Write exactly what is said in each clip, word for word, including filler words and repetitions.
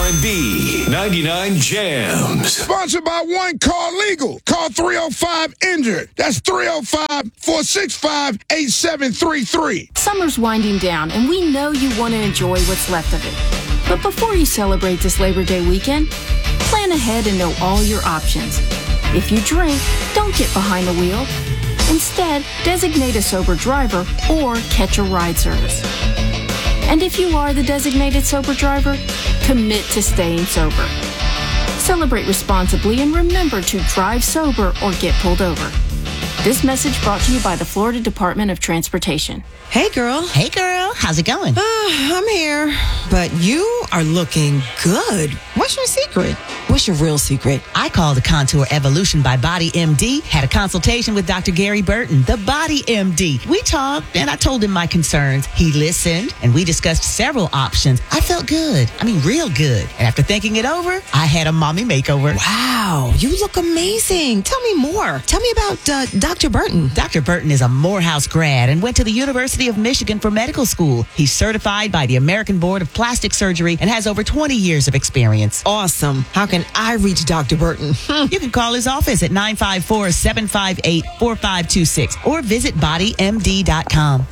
R and B ninety-nine Jams. Sponsored by One Car Legal. Call three oh five injured. That's three oh five, four six five, eight seven three three. Summer's winding down, and we know you want to enjoy what's left of it. But before you celebrate this Labor Day weekend, plan ahead and know all your options. If you drink, don't get behind the wheel. Instead, designate a sober driver or catch a ride service. And if you are the designated sober driver, commit to staying sober. Celebrate responsibly and remember to drive sober or get pulled over. This message brought to you by the Florida Department of Transportation. Hey, girl. Hey, girl. How's it going? Uh, I'm here. But you are looking good. What's your secret? What's your real secret? I call the Contour Evolution by Body M D. Had a consultation with Doctor Gary Burton, the Body M D. We talked, and I told him my concerns. He listened, and we discussed several options. I felt good. I mean, real good. And after thinking it over, I had a mommy makeover. Wow. You look amazing. Tell me more. Tell me about uh, Doctor Burton. Doctor Burton is a Morehouse grad and went to the University of Michigan for medical school. He's certified by the American Board of Plastic Surgery and has over twenty years of experience. Awesome. How can I reach Doctor Burton? You can call his office at nine five four, seven five eight, four five two six or visit body m d dot com.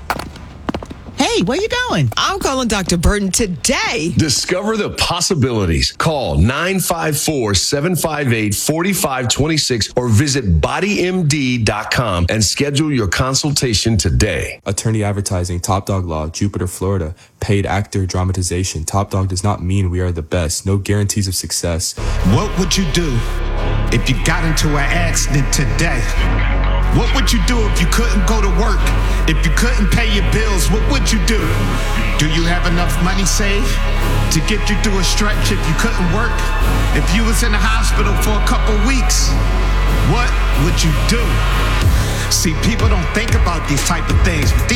Hey, where you going? I'm calling Doctor Burton today. Discover the possibilities. Call nine five four, seven five eight, four five two six or visit body m d dot com and schedule your consultation today. Attorney Advertising, Top Dog Law, Jupiter, Florida. Paid actor dramatization. Top Dog does not mean we are the best. No guarantees of success. What would you do if you got into an accident today? What would you do if you couldn't go to work? If you couldn't pay your bills, what would you do? Do you have enough money saved to get you through a stretch if you couldn't work? If you was in the hospital for a couple weeks, what would you do? See, people don't think about these type of things, but these